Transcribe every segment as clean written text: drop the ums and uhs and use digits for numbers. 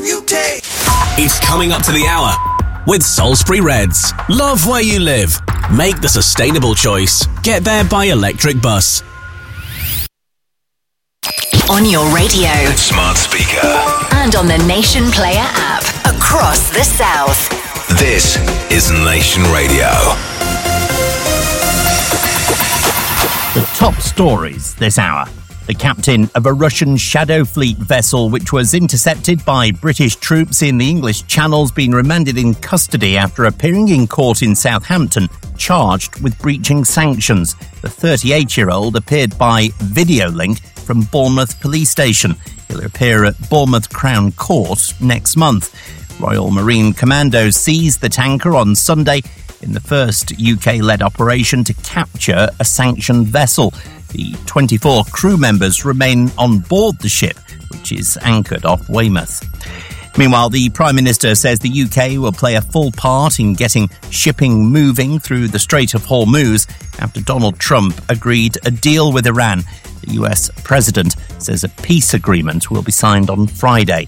you take. It's coming up to the hour with Salisbury Reds. Love where you live. Make the sustainable choice. Get there by electric bus. On your radio, smart speaker, and on the Nation Player app across the South. This is Nation Radio. The top stories this hour. The captain of a Russian Shadow Fleet vessel which was intercepted by British troops in the English Channel's been remanded in custody after appearing in court in Southampton, charged with breaching sanctions. The 38-year-old appeared by video link from Bournemouth Police Station. He'll appear at Bournemouth Crown Court next month. Royal Marine Commandos seized the tanker on Sunday in the first UK-led operation to capture a sanctioned vessel. The 24 crew members remain on board the ship, which is anchored off Weymouth. Meanwhile, the Prime Minister says the UK will play a full part in getting shipping moving through the Strait of Hormuz after Donald Trump agreed a deal with Iran. The US President says a peace agreement will be signed on Friday.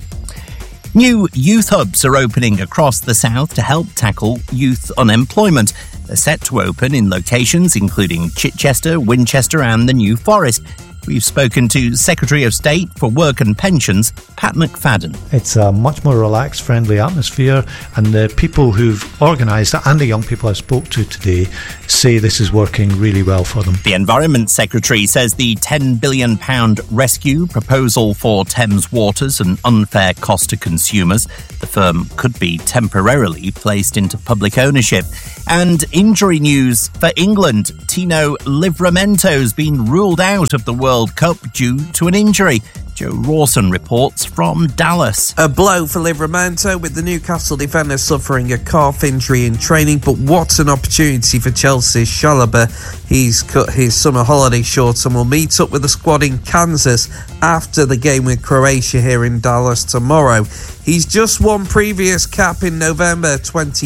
New youth hubs are opening across the South to help tackle youth unemployment. They're set to open in locations including Chichester, Winchester and the New Forest. We've spoken to Secretary of State for Work and Pensions, Pat McFadden. It's a much more relaxed, friendly atmosphere, and the people who've organised it and the young people I spoke to today say this is working really well for them. The Environment Secretary says the £10 billion rescue proposal for Thames Water's an unfair cost to consumers. The firm could be temporarily placed into public ownership. And injury news for England. Tino Livramento's been ruled out of the World Cup due to an injury. Joe Rawson reports from Dallas. A blow for Livramento, with the Newcastle defender suffering a calf injury in training. But what an opportunity for Chelsea's Chalobah. He's cut his summer holiday short and will meet up with the squad in Kansas after the game with Croatia here in Dallas tomorrow. He's just won previous cap in November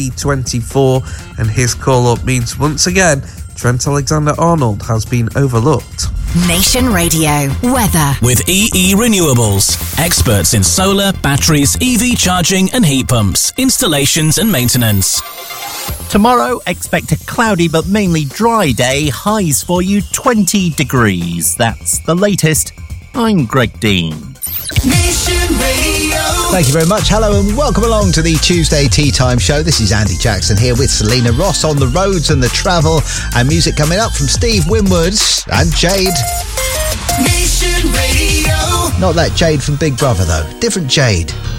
2024, and his call-up means once again Trent Alexander-Arnold has been overlooked. Nation Radio weather with EE Renewables, experts in solar, batteries, EV charging and heat pumps, installations and maintenance. Tomorrow, expect a cloudy but mainly dry day. Highs for you 20 degrees. That's the latest. I'm Greg Dean. Nation Radio. Thank you very much. Hello and welcome along to the Tuesday Tea Time Show. This is Andy Jackson here with Selena Ross on the roads and the travel, and music coming up from Steve Winwood and Jade. Nation Radio. Not that Jade from Big Brother though, different Jade.